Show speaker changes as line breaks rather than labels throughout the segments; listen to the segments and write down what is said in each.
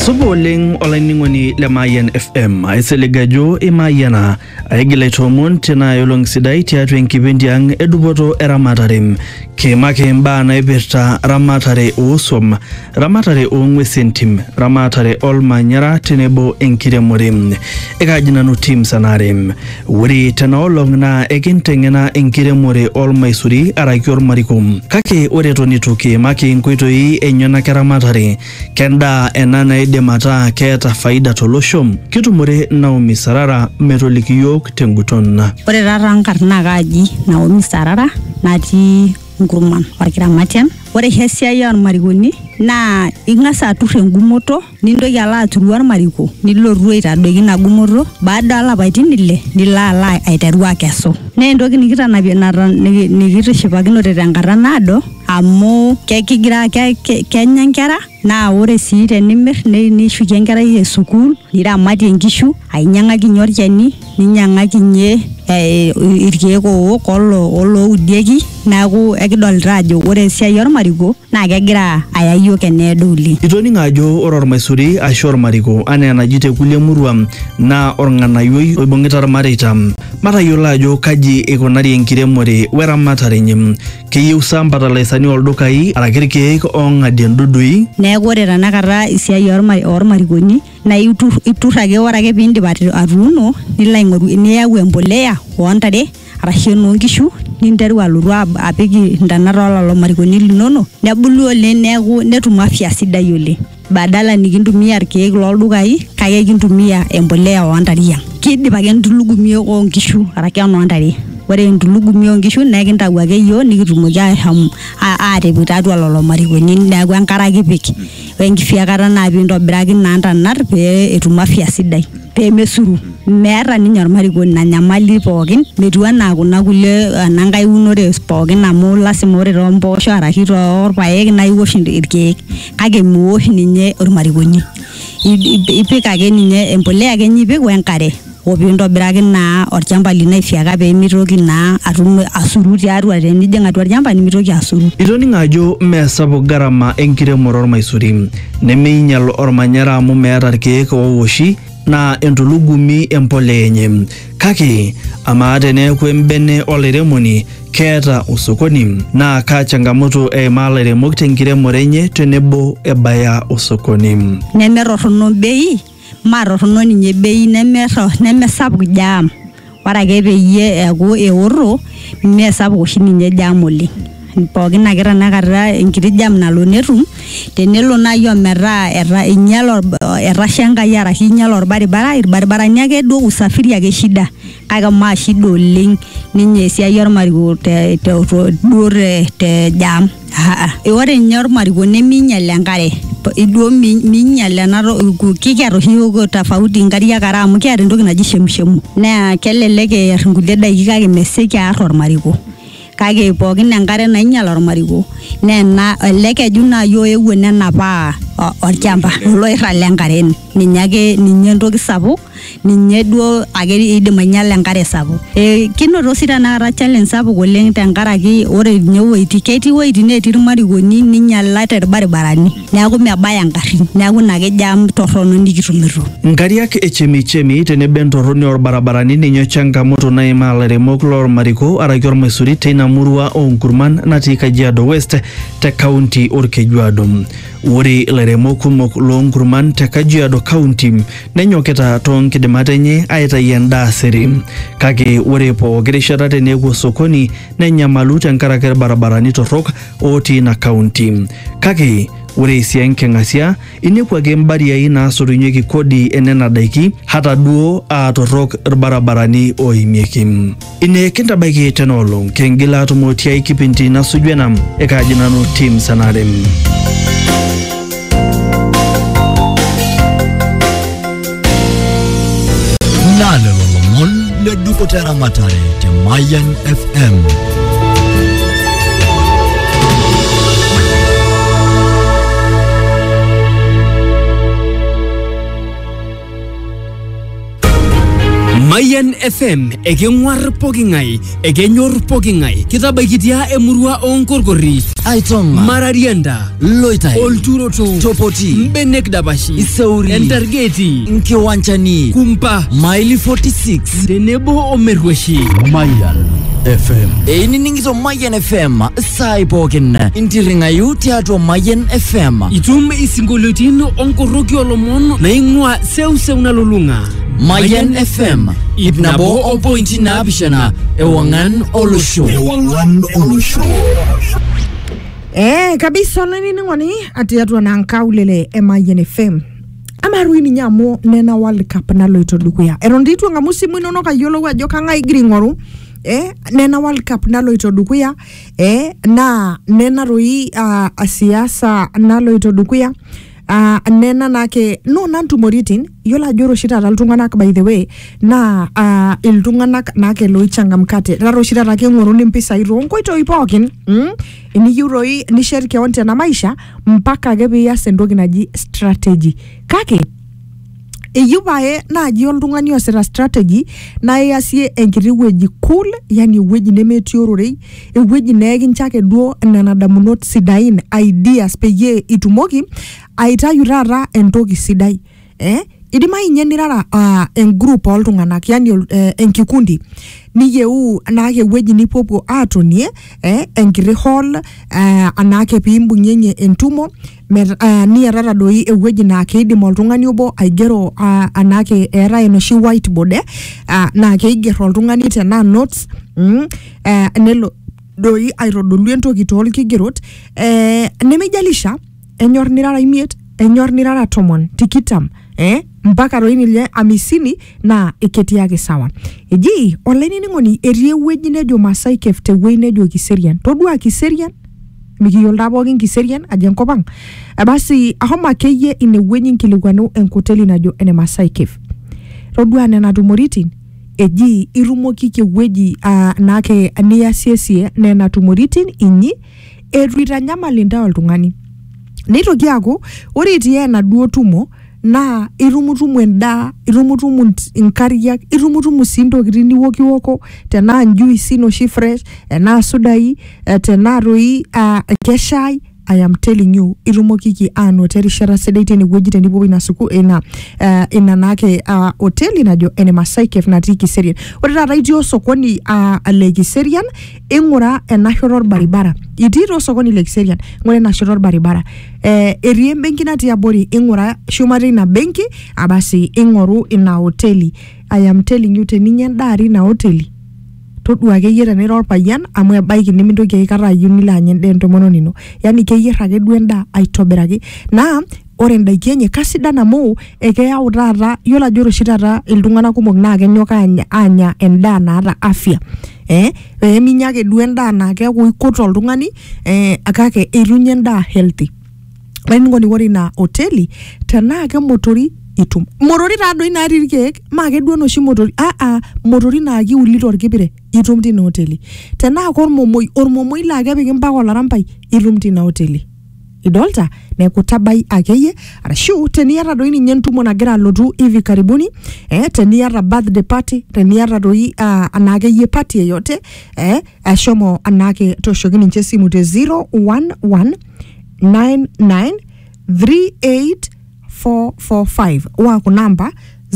Suboling olainingoni le Mayan FM aiselegajo imayana aigila tomon tena yolong sidai tiatu enkipindi ang edupoto eramatare kemake mbaa naipirta ramatare ooswam ramatare ong'uesin tim ramatare olmanyara tenebo enkiremore ekaji nanu tim sanare ore tena olong na ekinteng'ena enkiremore olmaisuri araki ormariko kake ore tonito kemake nkoitoi enyona keramatare kenda ena naidim ataa keeta faida tolosho kitumore Naomi Sarara metoliki yiok tenguton.
Ore taata nkarna kaji Naomi Sarara natii Nkurman orkiramatian. Ore esiai ormarikoni na ing'asa atur engumoto nintoki ala aturu ormariko nilotu aitadoiki ina gumoto baada lapaitin ile nilo ala aiteru akesu. Na entoki nikitanapie nikitishipakinote tenkata naado amu kekigira kenya nkera na ore sii tenimir nishukie enkerai esukul niramatie nkishu ainyang'aki orchani ninyang'aki nye irkeek oowok oloudieki neeku ekidolita ajo ore esiai ormariko na kegira aya yiok eneedo oleng.
Itoning ajo ore ormaisuri ashu ormariko anaa enaji tekulie murua na orng'anayioi oibung'ita irmareita matayiolo ajo kaji ikunari enkiremore weramatare enye keyieu saa mpatalaisani oldukai araki irkeek ong'adie ndudui.
Neeku ore tanakata esiai ormarikoni na itur ake ore ake piindip atuuno nilo aing'oru niyau empolea oontare arashu enoonkishu ninteru alotu apik intanat ololo marikoni linono nebulu oleng neeku netum afya sidai oleng badala nikintumia irkeek loldukai kake kintumia empolea oontariang. Kiidip ake entulugumie oonkishu araki enoontare. Ore entulugumie oonkishu na kintau ake yiok nikitumoki ashom atipik tiatua lolo marikoni neeku enkare ake ipik wenkifiakata na piintobiraki naa ntanat pee etum afya sidai pemesuru. Meeta ninye ormarikoni nanyamali pookin metiu enaa kuna kulie enankai unore pookin amu lasima ore toompoosho araki torpaek na iwosh irkeek kake miwosh ninye ormarikoni. Ipik ake ninye empolea ake ipik wenkare opiintobiraki naa olchamba lino aifiaka peemitoki naa atum asuru tiatua tenijing atua olchamba nimitoki asuru.
Itoning ajo meesapuk gharama enkiremore ormaisuri nemeinyal ormanyara amu meeta irkeek oowoshi na entulugumi empolea enye kake ama teneeku embene olairemoni keeta osokoni na ka changamoto eimaa ilairemok tenkiremore enye tenebo ebaya osokoni.
Nemerorrono bei marorrono ninye bei nemesapuk jam. Ore ake peyie eeku eorro mesapuk oshi ninye jam oleng. Pookin ake tanakata enkiti jam nalo netum tenelo naaji ometaa etasha Enkai araki inyala irbaribarani ake duo usafiri ake shida kake maa shida oleng ninye esiai ormariko te jam. Ore ninye ormariko nemeinyal enkare iduo minyal kikiata oshi yiok tofauti nkariak are amu kiata entoki naji shemushemu naa kelelek eer nkulie daiki kake meseki aar ormariko kake pookin enkare nainyal ormariko nena elekeju naa yiok ewuo nenapaa olchamba oloirrag lenkare ninye entoki sapuk ninye duo ake idim ainyala enkare sapuk. Kinoto sii tanakata challenge sapuk oleng tenkaraki ore ninye wueitin ketii wueitin netii irmarikoni ninyalate irbaribarani neeku mebaya ngarrin neeku ina ake jam torrono nikitumito.
Nkariak echemichemi tenebo entorroni orbarabarani ninye changamoto naimaa ilairemok lormariko araki ormaisuri teina murua oonkurman natii Kajiado West te kaunti orkejuado. Ore ilairemok kumok loonkurman te Kajiado County nenyokita toonkidimat enye aitayu endaa siri kake ore pooki rishata teneeku osokoni nenyamalu tenkaraki irbarabarani torrok otii ina kaunti kake ore sii enking'asia inepu ake mbariai naasotunyeki kodi enena daiki hata duo torrok irbarabarani oimieki. Ine kintabaiki tena olong kengila atumo tiai kipindi nasuju ena ekaji nanu Tim Sanare.
Nalo lomon le dupoto eramatare te Mayan FM.
Mayan FM ekeng'war pokingai ekenyor pokingai kitabakitia emurua onkorkori
Aitonga
Mararianda
Loitai
Olturoto
Topoti
Mbenek Dabashi
Isauri
Entargeti
Nkiwanchani
Kumpa
Maili 46
Tenebo Omerweshi
Mayan FM Eininingito Mayan FM Sai pokin Intiringayu tiatua Mayan FM
Itum isingoliotin onkoroki olomon naing'ua seuseu nalulung'a
Mayan FM Ipnabo opointi naapishana Ewangan Olosho
kabisa nini ngoni ati atu nanka ulele Mayan FM amaruini nyamo nena World Cup naloito dukuya eronditu nga musimu inono kayolo wajo kanga igringoru nena World Cup naloito dukuya na nena roi siasa naloito dukuya nena nake no nantumoritin yola joro shita taltunganak by the way na iltunganak nake loichangamkate raro shita nake ngoruni mpisa irongo ito ipokin ini yuroi nisherike onte na maisha mpaka gebe ya sendogi naji strategy kake eyubae na ji oltungani osira strategy na yasie enkiti weji cool yani weji nemetiororei eweji nekinchake duo nena damunot sidain ideas peye itumoki aitayu rara entoki sidai idimai nyenirara engroup oltunganak yani enkikundi niyeu anake weji nipopo atonie enkiti hall anake pimbunyenye entumo niyarara doi eweji na keidim oltungani obo aigero anake era enoshi whiteboard na keigero oltungani tena notes nelo doi aitodolu entoki tolkigerot nemejalisha enyor nirara imiet enyor nirara tomon tikitam mpaka roini le 50 na eketi yake sawa eji oleni ningoni erie weji nejo Masai Kefte we nejo Kiserian todua Kiserian mikiyolda bokin Kiserian ajenkopang basi ahoma keye ine weji nkilikwano enkoteli najo ene Masai Kef todua nena tumoritin eji irumoki ke weji nake ania siesie nena tumoritin inyi erita nyamalinda oltungani nitoki ako ore tie na duo tumo na irumutumu enda irumutumu inkariak irumutumu sintokitin niwokiwoko tena juice no fresh na sudai tena roi keshai I am telling you irumokiki anoteri shara sedate ni weji tenibo inasuku ina nake hoteli najo ene Masai Kef na tiki Kiserian ore tata itio sokoni le Kiserian ingura national baribara itiro sokoni le Kiserian ngore national baribara erie benki na tiabori ingura shumari na benki abasi ingoru ina hoteli I am telling you teninya ndari na hoteli todua keyera nira orpayian amu ebaiki nimintoki aikata ayieu nilo anya endaa entomononi nino yani keyier ake duo endaa aitobiraki na ore ndaiki enye kasidan amu ekeyau taata yiolo ajo oshi taata iltung'anak kumok naa kenyok anya endaa naata afya minya ake duo endaa naa keeku ikut oltung'ani kake irunye endaa healthy lainingoni ore ina hoteli tenaa kemotori itum motori taadoi natii irkeek make duo noshi motori motori naa kiulito orkipire itum tina hoteli tenaa ormomoi laa kepiki mpaka olarampai itum tina hoteli idolta neeku tabai akeyie arashu teniata doi ninye entumo nagira alotu hivi karibuni teniata birthday party teniata doi anakeyie party yoyote ashomo anake toshoki ninche simu te 01199384445 wako namba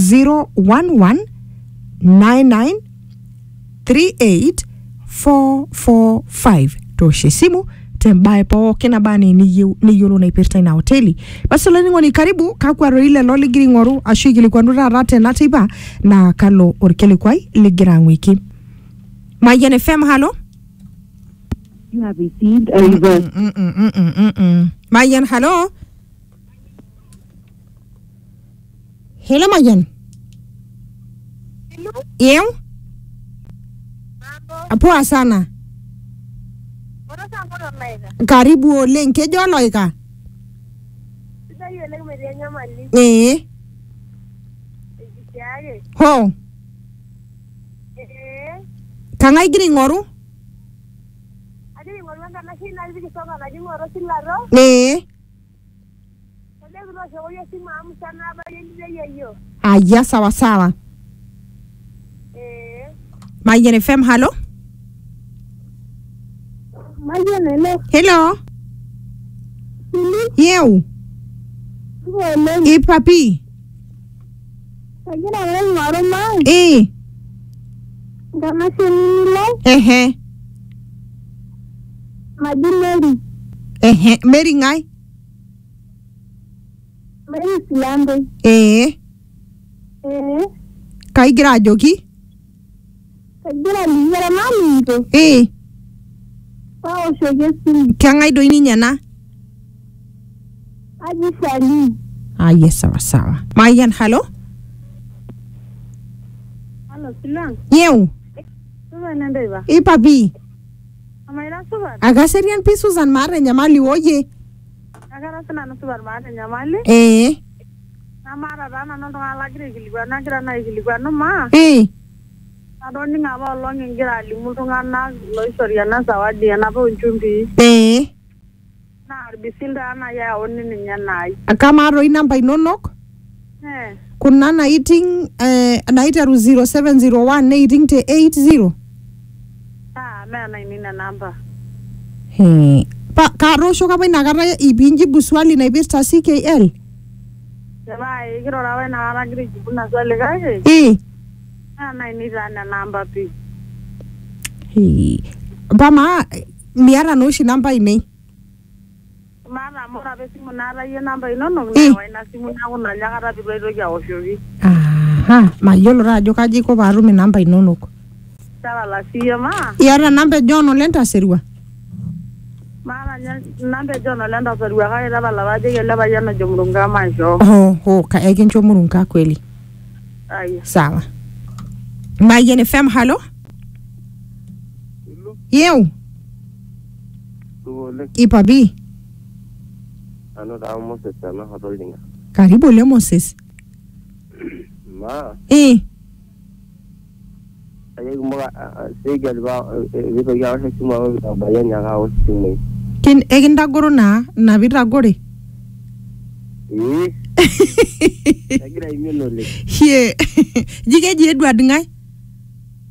01199384445 toshe simu tembae po kina bani niyolo na ipirta ina hoteli basi leni karibu kakwaro ile lo ligiri ngoru ashu igilikuwa rate na tiba na kalo orkelikwai ligira ngwiki Mayan FM halo
You have received a reverse.
Mayan halo Hello Mayan
Hello?
Yeo
Mambo?
Poa sana karibu oleng kejo loika ho kangai giri ngoru aya sawa sawa Mayen FM, hello?
Mayen, hello.
Hello? Eu? E papi? Mary ngai?
Mary Silambe.
Kai gira joki?
Kagira ligira mami. Pao shogesi.
Kangai do ini nyana?
Aji Sali.
Yes, sawa. Mayan, hello?
Hello, Silang.
Eu?
Suba nandaiba.
E papi?
Amaira suba.
Aga serian pi Susan Mare nyamali oye.
Agara sana suba mare nyamali. Namara dana no alagre giligwa nagira na giligwa no ma. Adoni ngaba olong ngira limu tungana loisoria na zawadi na po nchumbi. Na arbisilda na ya onni ninya nai.
Kama roi namba inonok? Kuna na eating na itaru 0701 na eating te 80.
Mena inina namba.
Ka rosho kapa inagara ibinji buswali na ibista CKL.
Seba igiro rawe na aragri jibuna swali gaje. Na inira na namba pi.
Bama miara noshi namba ine.
Mara mora besi munara ye namba inono na waina simu na una nyakara bibedo ya oshovi.
Mayolo radio kaji ko barume namba inonok.
Sala la siya ma.
Yara namba John Olenta serwa.
Mara namba John Olenta serwa kaya daba la waje ya laba yana jomrunga maisho.
Ka egen jomrunga kweli. Sawa. Mayen FM, hello? Eu? Ipabi?
Ano da Moses na holdinga.
Karibu le Moses.
Ma. Aye mo segal ba vipo ya se tuma ba yanya ga o tuma.
Kin eginda goro na vita gore.
Agira imelo le.
Jige Edward ngai.